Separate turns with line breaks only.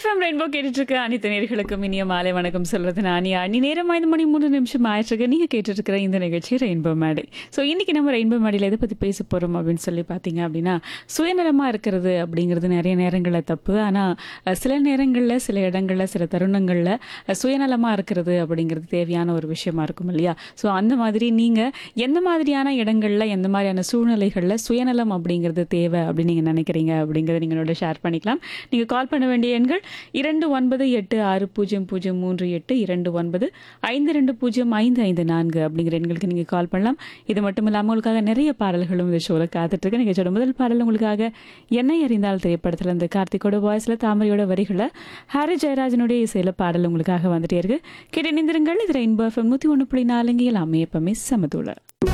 FM rainbow கேட்டுட்டு இருக்க அனைத்து நேர்களுக்கும் இனிய மாலை வணக்கம் சொல்றது நான் அணி நேரம் 5 மணி 3 நிமிஷம் ஆயிட்டு நீங்க கேட்டுட்டு இருக்கிற இந்த நிகழ்ச்சி ரெயின்போ மேடை. ஸோ இன்னைக்கு நம்ம ரெயின்போ மேடையில் எதை பத்தி பேச போறோம் அப்படின்னு சொல்லி பார்த்தீங்க அப்படின்னா, சுயநலமா இருக்கிறது அப்படிங்கிறது நிறைய நேரங்களில் தப்பு. ஆனால் சில நேரங்களில் சில இடங்களில் சில தருணங்களில் சுயநலமா இருக்கிறது அப்படிங்கிறது தேவையான ஒரு விஷயமா இருக்கும் இல்லையா? ஸோ அந்த மாதிரி நீங்க எந்த மாதிரியான இடங்கள்ல எந்த மாதிரியான சூழ்நிலைகளில் சுயநலம் அப்படிங்கிறது தேவை அப்படின்னு நீங்க நினைக்கிறீங்க அப்படிங்கிறத நீங்களோட ஷேர் பண்ணிக்கலாம். நீங்க கால் பண்ண வேண்டிய எண்கள் 29860038 29520554 அப்படிங்கிற எண்களுக்கு நீங்க கால் பண்ணலாம். இது மட்டும் இல்லாமல் உங்களுக்காக நிறைய பாடல்களும் இந்த ஷோல காத்துட்டு இருக்கு. நிகழ்ச்சியோட முதல் பாடல் உங்களுக்காக என்னை அறிந்தால் திரைப்படத்துல இருந்து கார்த்திகோட வாய்ஸ்ல தாமரையோட வரிகளை ஹாரி ஜெயராஜனுடைய இசையில பாடல் உங்களுக்காக வந்துட்டே இருக்கு. கேட்டு இணைந்திருங்கள். இது ரெயின்போ எஃப்எம் 101.4 எல்லாமே எப்பவுமே சமதூள.